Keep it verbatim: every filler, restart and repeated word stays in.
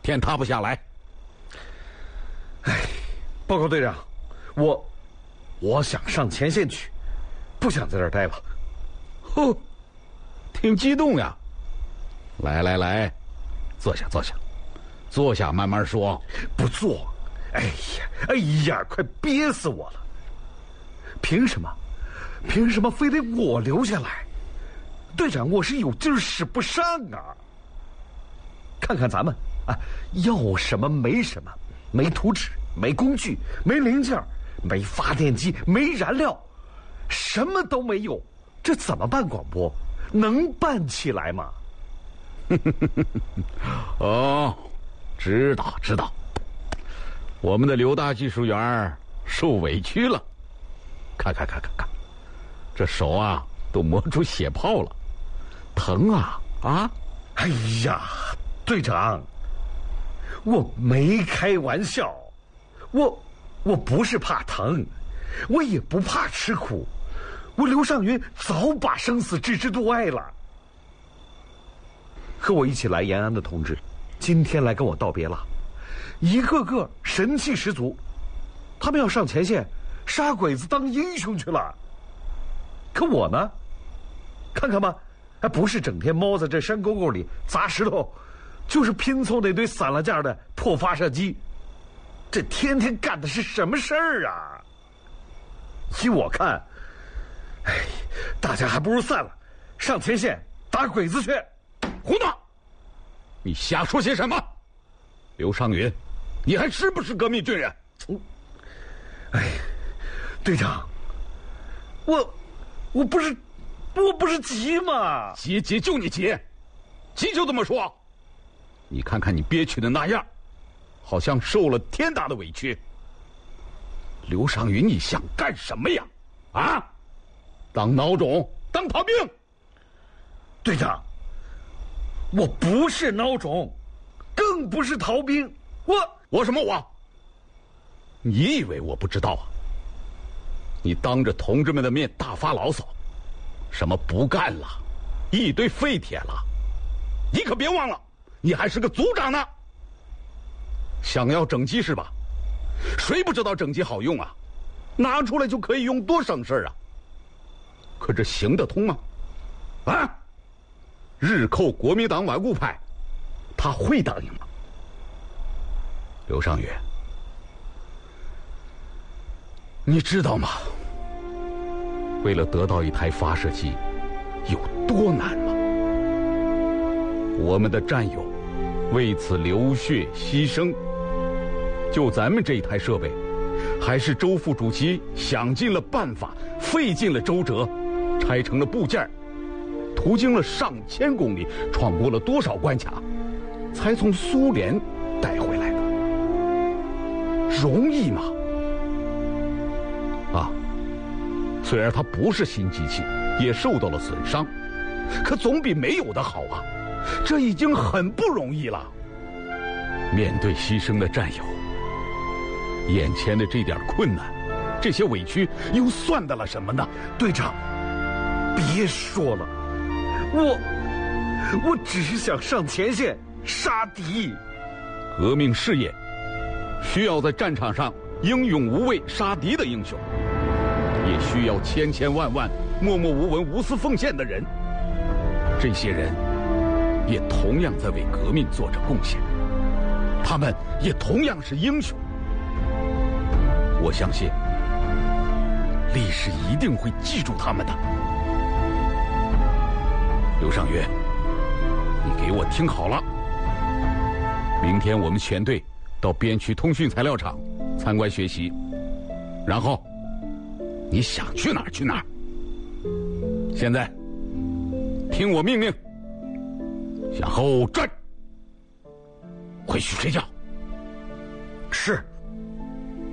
天塌不下来。 哎，报告队长，我我想上前线去，不想在这儿待了。 哦，挺激动呀。来来来，坐下坐下，坐下慢慢说。 不坐，哎呀哎呀，快憋死我了！凭什么？凭什么非得我留下来？队长，我是有劲儿使不上啊！看看咱们啊，要什么没什么，没图纸，没工具，没零件，没发电机，没燃料，什么都没有，这怎么办广播？能办起来吗？ 哦，知道知道，我们的刘大技术员受委屈了，看看看看看，这手啊都磨出血泡了，疼啊啊！ 哎呀，队长，我没开玩笑，我我不是怕疼，我也不怕吃苦，我刘尚云早把生死置之度外了。和我一起来延安的同志，今天来跟我道别了，一个个神气十足，他们要上前线杀鬼子当英雄去了。可我呢，看看吧，还不是整天猫在这山沟沟里砸石头，就是拼凑那堆散了架的破发射机，这天天干的是什么事儿啊？依我看，哎，大家还不如散了，上前线打鬼子去。 胡闹！你瞎说些什么？刘尚云，你还是不是革命军人？ 嗯，哎，队长，我我不是我不是急吗？ 急急就你急，急就这么说。你看看你憋屈的那样，好像受了天大的委屈。刘尚云，你想干什么呀？啊？当孬种？当逃兵？ 队长，我不是孬种，更不是逃兵，我我什么我？你以为我不知道啊？你当着同志们的面大发牢骚，什么不干了，一堆废铁了，你可别忘了，你还是个组长呢。想要整机是吧？谁不知道整机好用啊？拿出来就可以用，多省事啊！可这行得通吗？啊？日寇国民党顽固派，他会答应吗？刘尚云，你知道吗？为了得到一台发射机，有多难吗？我们的战友为此流血牺牲，就咱们这一台设备，还是周副主席想尽了办法，费尽了周折，拆成了部件，途经了上千公里，闯过了多少关卡，才从苏联带回来的，容易吗？啊，虽然它不是新机器，也受到了损伤，可总比没有的好啊！这已经很不容易了。面对牺牲的战友，眼前的这点困难，这些委屈，又算得了什么呢？ 队长，别说了，我我只是想上前线杀敌。 革命事业需要在战场上英勇无畏杀敌的英雄，也需要千千万万默默无闻无私奉献的人。这些人也同样在为革命做着贡献，他们也同样是英雄。我相信历史一定会记住他们的。刘尚云，你给我听好了，明天我们全队到边区通讯材料厂参观学习，然后你想去哪儿去哪儿。现在听我命令，向后转，回去睡觉。 是。